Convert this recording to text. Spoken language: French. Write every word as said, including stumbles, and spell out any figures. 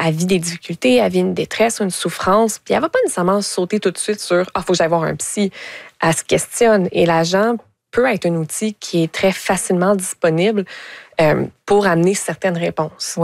elle vit des difficultés, elle vit une détresse, une souffrance, puis elle va pas nécessairement sauter tout de suite sur « Ah, faut que j'aille voir un psy ». Elle se questionne et l'agent peut être un outil qui est très facilement disponible euh, pour amener certaines réponses.